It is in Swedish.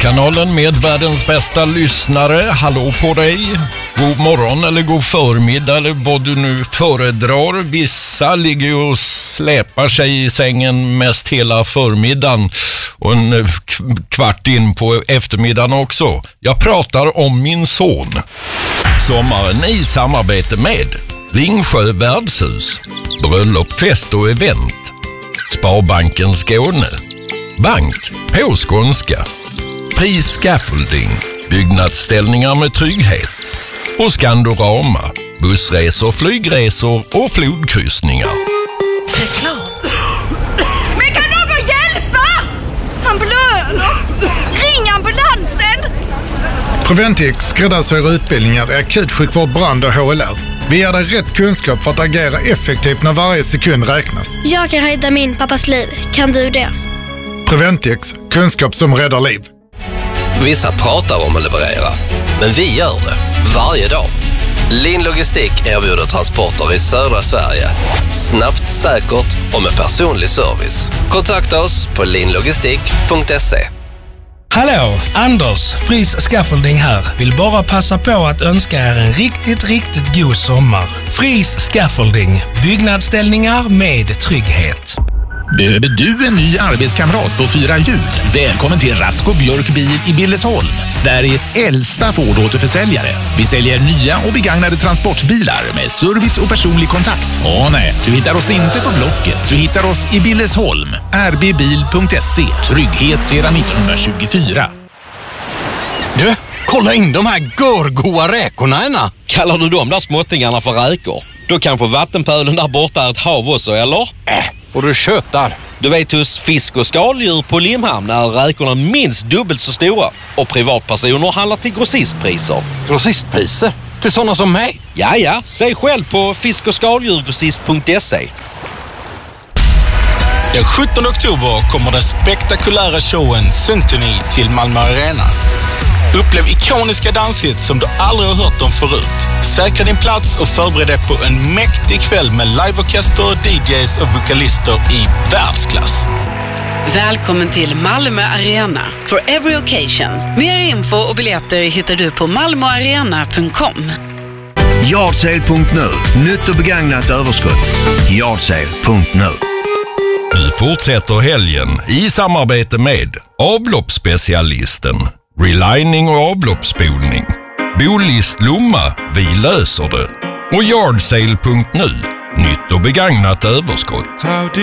Rockkanalen med världens bästa lyssnare. Hallå på dig. God morgon eller god förmiddag eller vad du nu föredrar. Vissa ligger ju och släpar sig i sängen mest hela förmiddagen och en kvart in på eftermiddagen också. Jag pratar om min son. Sommaren i samarbete med Ringsjö värdshus, bröllop, fest och event, Sparbanken Skåne, Bank på skånska, Fri Scaffolding, byggnadsställningar med trygghet och Skandorama, bussresor, flygresor och flodkryssningar. Reklam. Men kan någon hjälpa? Han blöder. Ring ambulansen. Preventix skräddarsyr utbildningar i akutsjukvård, brand och HLR. Vi ger dig rätt kunskap för att agera effektivt när varje sekund räknas. Jag kan rädda min pappas liv. Kan du det? Preventix, kunskap som räddar liv. Vissa pratar om att leverera, men vi gör det varje dag. Lin Logistik erbjuder transporter i södra Sverige. Snabbt, säkert och med personlig service. Kontakta oss på linlogistik.se. Hallå, Anders, Fris Scaffolding här. Vill bara passa på att önska er en riktigt god sommar. Fris Scaffolding, byggnadsställningar med trygghet. Behöver du en ny arbetskamrat på 4 hjul? Välkommen till Rasko Björk Bil i Billesholm, Sveriges äldsta Ford-återförsäljare. Vi säljer nya och begagnade transportbilar med service och personlig kontakt. Nej, du hittar oss inte på Blocket. Du hittar oss i Billesholm. rbbil.se. Trygghet sedan 1924. Du, kolla in de här görgoa räkorna, Enna. Kallar du de där småttingarna för räkor? Då kanske vattenpölen där borta är ett hav också, eller? Och du köttar. Du vet, hos fisk- och skaldjur på Limhamn är räkorna minst dubbelt så stora. Och privatpersoner handlar till grossistpriser. Grossistpriser? Till sådana som mig? Ja, säg själv på fisk- och skaldjurgrossist.se. Den 17 oktober kommer den spektakulära showen Symphony till Malmö Arena. Upplev ikoniska danshits som du aldrig har hört om förut. Säkra din plats och förbered dig på en mäktig kväll med liveorkester, DJs och vokalister i världsklass. Välkommen till Malmö Arena for every occasion. Mer info och biljetter hittar du på malmoarena.com. Yardsale.nu. Nytt och begagnat överskott. Yardsale.nu. Nu fortsätter helgen i samarbete med avloppsspecialisten, relining och avloppsspolning, Bolist Lomma, vi löser det, och Yardsale.nu, nytt och begagnat överskott.